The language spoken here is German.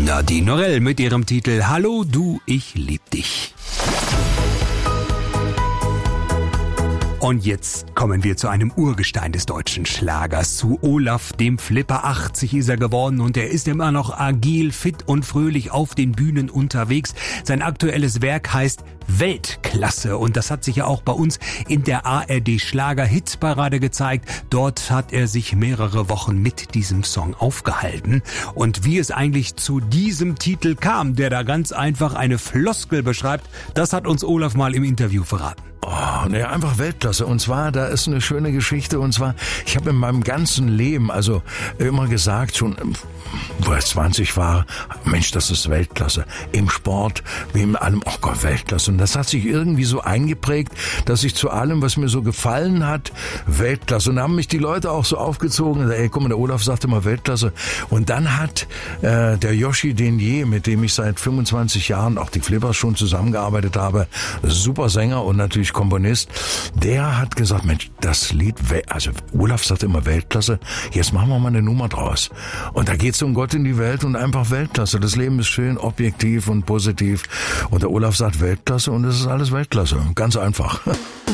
Nadine Norell mit ihrem Titel Hallo du, ich lieb dich. Und jetzt kommen wir zu einem Urgestein des deutschen Schlagers, zu Olaf dem Flipper. 80 ist er geworden und er ist immer noch agil, fit und fröhlich auf den Bühnen unterwegs. Sein aktuelles Werk heißt Weltklasse und das hat sich ja auch bei uns in der ARD Schlager-Hitparade gezeigt. Dort hat er sich mehrere Wochen mit diesem Song aufgehalten. Und wie es eigentlich zu diesem Titel kam, der da ganz einfach eine Floskel beschreibt, das hat uns Olaf mal im Interview verraten. Oh, ne, einfach Weltklasse. Und zwar, da ist eine schöne Geschichte. Und zwar, ich habe in meinem ganzen Leben, also immer gesagt, schon, wo ich 20 war, Mensch, das ist Weltklasse. Im Sport, wie in allem, oh Gott, Weltklasse. Und das hat sich irgendwie so eingeprägt, dass ich zu allem, was mir so gefallen hat, Weltklasse. Und da haben mich die Leute auch so aufgezogen. Ey, guck mal, der Olaf sagte mal Weltklasse. Und dann hat der Yoshi Denier, mit dem ich seit 25 Jahren auch die Flippers schon zusammengearbeitet habe, super Sänger und natürlich Komponist, der hat gesagt, Mensch, das Lied, also Olaf sagt immer Weltklasse, jetzt machen wir mal eine Nummer draus. Und da geht's um Gott in die Welt und einfach Weltklasse. Das Leben ist schön, objektiv und positiv. Und der Olaf sagt Weltklasse und es ist alles Weltklasse. Ganz einfach.